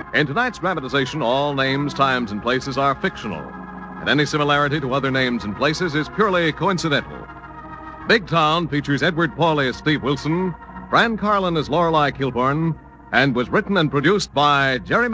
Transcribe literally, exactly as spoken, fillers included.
In tonight's dramatization, all names, times, and places are fictional, and any similarity to other names and places is purely coincidental. Big Town features Edward Pauley as Steve Wilson, Fran Carlin as Lorelei Kilburn, and was written and produced by Jerry